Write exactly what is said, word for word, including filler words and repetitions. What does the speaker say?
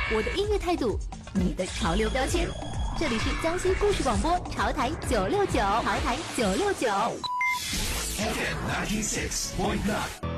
我的音乐态度，你的潮流标签。这里是江西故事广播潮台九六九，潮台九六九。 F M ninety six point nine。